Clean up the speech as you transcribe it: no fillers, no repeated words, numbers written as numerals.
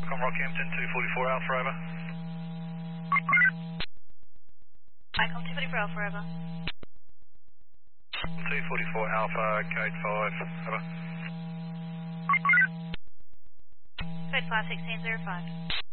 Come Rockhampton, 244 Alpha, over. Icon 244 Alpha, over. 244 Alpha, code 5, over. Code 51605.